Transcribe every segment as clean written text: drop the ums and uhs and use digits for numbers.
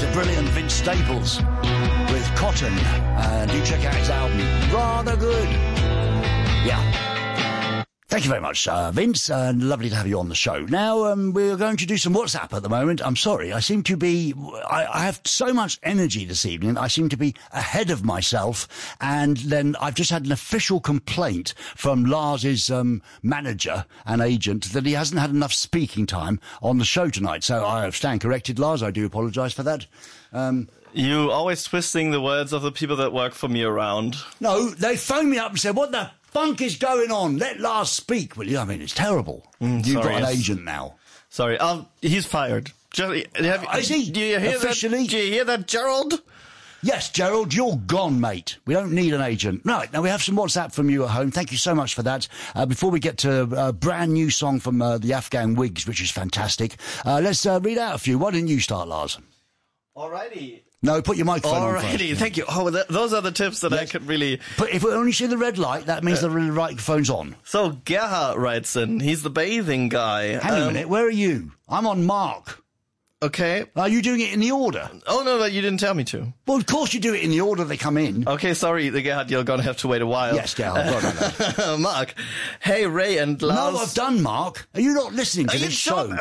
the brilliant Vince Staples with Cotton. Do check out his album. Rather good. Yeah. Thank you very much, Vince, and lovely to have you on the show. Now, we're going to do some WhatsApp at the moment. I'm sorry, I seem to be, I have so much energy this evening, I seem to be ahead of myself, and then I've just had an official complaint from Lars's manager and agent that he hasn't had enough speaking time on the show tonight. So I stand corrected, Lars, I do apologise for that. You always twisting the words of the people that work for me around. No, they phoned me up and said, what the funk is going on? Let Lars speak, will you? I mean, it's terrible. You've got an agent now. Sorry, he's fired. Is he? Do you hear officially? Do you hear that, Gerald? Yes, Gerald, you're gone, mate. We don't need an agent. Right, now we have some WhatsApp from you at home. Thank you so much for that. Before we get to a brand new song from the Afghan Wigs, which is fantastic, let's read out a few. Why didn't you start, Lars? Alrighty. No, put your microphone on first. Alrighty, thank you. Oh, those are the tips that I could really... But if we only see the red light, that means the microphone's on. So Gerhard writes in. He's the bathing guy. Hang on a minute, where are you? I'm on Mark. Okay. Are you doing it in the order? Oh, no, you didn't tell me to. Well, of course you do it in the order they come in. Okay, sorry, Gerhard, you're going to have to wait a while. Yes, Gerhard. Mark. Hey, Ray and Lars. No, I've done, Mark. Are you not listening to this show?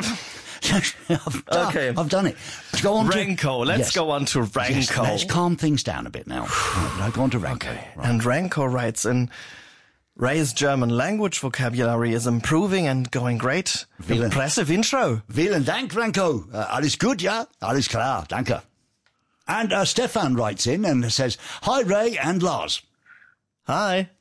I've done it. Go on Ranko. Let's go on to Ranko. Yes, let's calm things down a bit now. Right, go on to Ranko. Okay. Right. And Ranko writes in, Ray's German language vocabulary is improving and going great. Impressive intro. Vielen Dank, Ranko. Alles gut, ja? Alles klar, danke. And Stefan writes in and says, hi, Ray and Lars. Hi.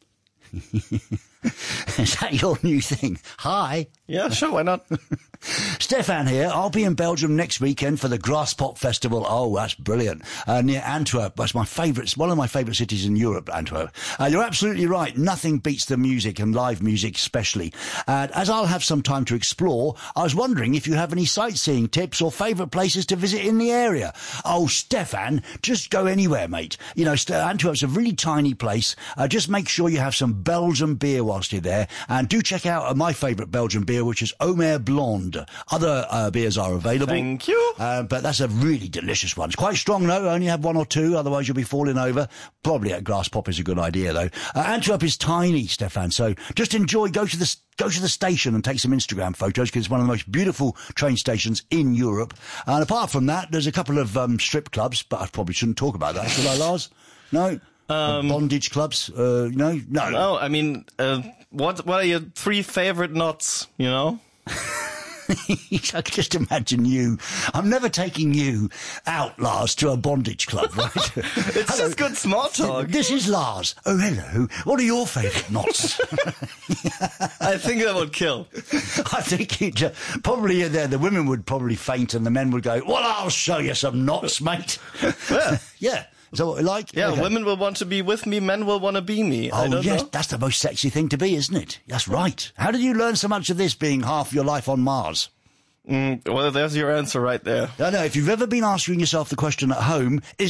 Is that your new thing? Hi. Yeah, sure, why not? Stefan here. I'll be in Belgium next weekend for the Grasspop Festival. Oh, that's brilliant. Near Antwerp. That's my favourite, one of my favourite cities in Europe, Antwerp. You're absolutely right. Nothing beats the music and live music especially. As I'll have some time to explore, I was wondering if you have any sightseeing tips or favourite places to visit in the area. Oh, Stefan, just go anywhere, mate. You know, Antwerp's a really tiny place. Just make sure you have some Belgian beer whilst you're there. And do check out my favourite Belgian beer, which is Omer Blonde. Other beers are available. Thank you. But that's a really delicious one. It's quite strong, though. Only have one or two, otherwise you'll be falling over. Probably at Grasspop is a good idea, though. Antwerp is tiny, Stefan, so just enjoy. Go to the station and take some Instagram photos, because it's one of the most beautiful train stations in Europe. And apart from that, there's a couple of strip clubs, but I probably shouldn't talk about that, should I, Lars? No? Bondage clubs? No? No, I mean, what are your 3 favorite knots, you know? I can just imagine you. I'm never taking you out, Lars, to a bondage club, right? It's just good small talk. This is Lars. Oh, hello. What are your favourite knots? I think that would kill. I think probably the women would probably faint and the men would go, well, I'll show you some knots, mate. Yeah. Yeah. Is that what we like? Yeah, okay. Women will want to be with me, men will want to be me. Oh, yes, that's the most sexy thing to be, isn't it? That's right. How did you learn so much of this being half your life on Mars? Well, there's your answer right there. I know, if you've ever been asking yourself the question at home, is